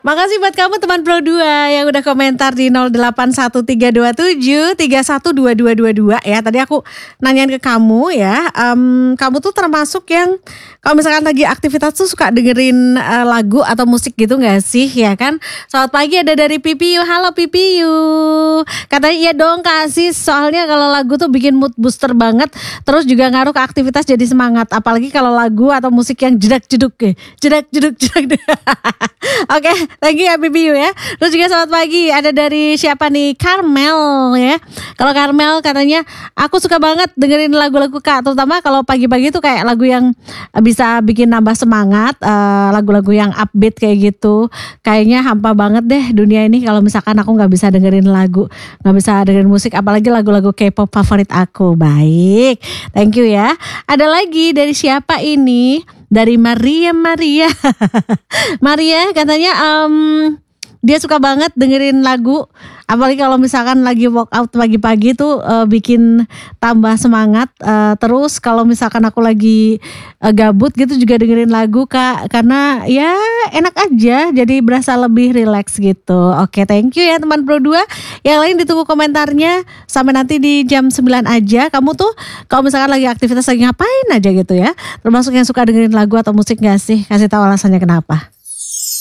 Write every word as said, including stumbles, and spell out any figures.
Makasih buat kamu teman Pro dua yang udah komentar di nol delapan satu tiga dua tujuh tiga satu dua dua dua dua ya. Tadi aku nanyain ke kamu ya, um, kamu tuh termasuk yang kalau misalkan lagi aktivitas tuh suka dengerin uh, lagu atau musik gitu gak sih ya kan? Selamat pagi ada dari Pipiyu, halo Pipiyu. Katanya iya dong Kak Sis, soalnya kalau lagu tuh bikin mood booster banget. Terus juga ngaruh ke aktivitas jadi semangat. Apalagi kalau lagu atau musik yang jedak-jeduk ya. Jedak-jeduk jedak. Oke, thank you ya Pipiyu ya. Terus juga selamat pagi ada dari siapa nih? Carmel ya. Kalau Carmel katanya aku suka banget dengerin lagu-lagu Kak, terutama kalau pagi-pagi tuh kayak lagu yang bisa bikin nambah semangat, uh, lagu-lagu yang upbeat kayak gitu. Kayaknya hampa banget deh dunia ini kalau misalkan aku nggak bisa dengerin lagu, nggak bisa dengerin musik, apalagi lagu-lagu K-pop favorit aku. Baik, thank you ya. Ada lagi dari siapa ini? Dari Maria Maria. Maria katanya um, dia suka banget dengerin lagu, apalagi kalau misalkan lagi workout pagi-pagi tuh uh, bikin tambah semangat. Uh, terus kalau misalkan aku lagi uh, gabut gitu juga dengerin lagu Kak, karena ya enak aja, jadi berasa lebih relax gitu. Oke, thank you ya teman Pro dua. Yang lain ditunggu komentarnya sampai nanti di jam sembilan aja. Kamu tuh kalau misalkan lagi aktivitas lagi ngapain aja gitu ya, termasuk yang suka dengerin lagu atau musik gak sih? Kasih tahu alasannya kenapa.